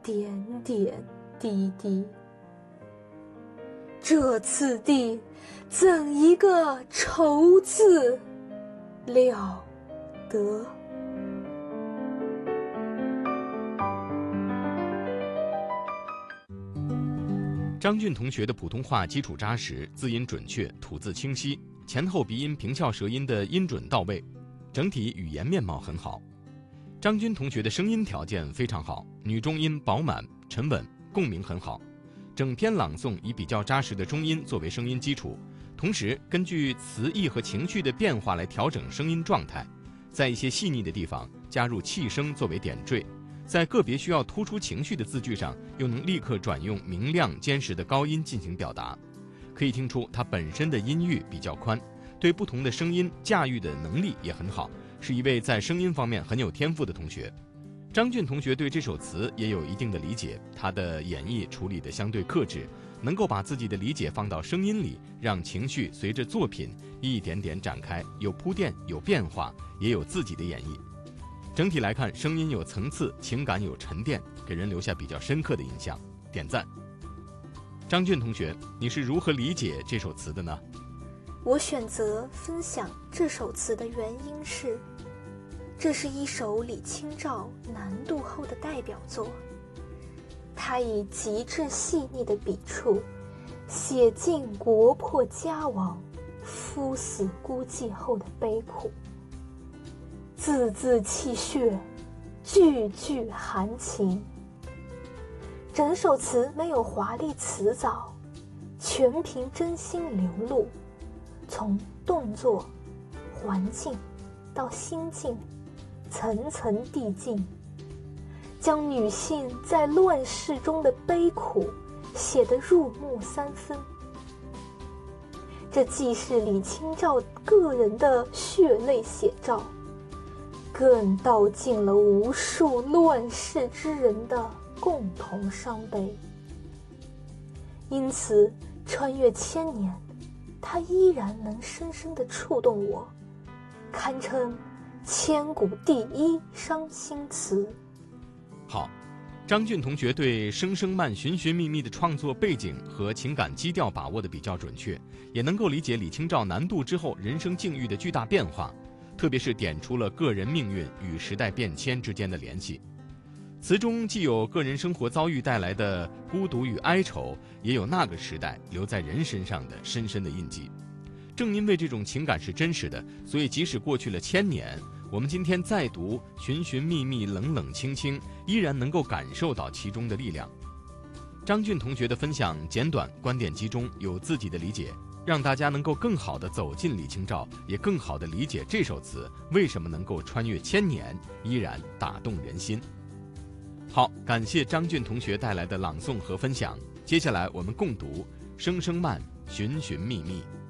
点点滴滴。这次第怎一个愁字了得！ 张俊同学的普通话基础扎实，字音准确，吐字清晰，前后鼻音、平翘舌音的音准到位，整体语言面貌很好。张军同学的声音条件非常好，女中音饱满沉稳，共鸣很好。整篇朗诵以比较扎实的中音作为声音基础，同时根据词意和情绪的变化来调整声音状态，在一些细腻的地方加入气声作为点缀，在个别需要突出情绪的字句上又能立刻转用明亮坚实的高音进行表达。可以听出他本身的音域比较宽，对不同的声音驾驭的能力也很好，是一位在声音方面很有天赋的同学。张俊同学对这首词也有一定的理解，他的演绎处理的相对克制，能够把自己的理解放到声音里，让情绪随着作品一点点展开，有铺垫，有变化，也有自己的演绎。整体来看，声音有层次，情感有沉淀，给人留下比较深刻的印象，点赞。张俊同学，你是如何理解这首词的呢？ 我选择分享这首词的原因是，这是一首李清照南渡后的代表作，他以极致细腻的笔触，写尽国破家亡、夫死孤寂后的悲苦，字字泣血，句句含情。整首词没有华丽辞藻，全凭真心流露，从动作、环境到心境，层层递进，将女性在乱世中的悲苦写得入木三分。这既是李清照个人的血泪写照，更道尽了无数乱世之人的共同伤悲。因此穿越千年，它依然能深深地触动我，堪称千古第一伤心词。 好，张俊同学对声声慢、寻寻觅觅的创作背景和情感基调把握得比较准确，也能够理解李清照南渡之后人生境遇的巨大变化，特别是点出了个人命运与时代变迁之间的联系。词中既有个人生活遭遇带来的孤独与哀愁，也有那个时代留在人身上的深深的印记。正因为这种情感是真实的，所以即使过去了千年，我们今天再读寻寻觅觅、冷冷清清，依然能够感受到其中的力量。张俊同学的分享简短，观点集中，有自己的理解，让大家能够更好地走进李清照，也更好地理解这首词为什么能够穿越千年，依然打动人心。好，感谢张俊同学带来的朗诵和分享。接下来我们共读《声声慢，寻寻觅觅》。